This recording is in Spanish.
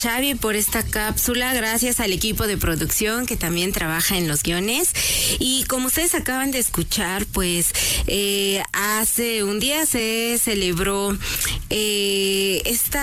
Xavi, por esta cápsula, gracias al equipo de producción que también trabaja en los guiones. Y como ustedes acaban de escuchar, pues hace un día se celebró esta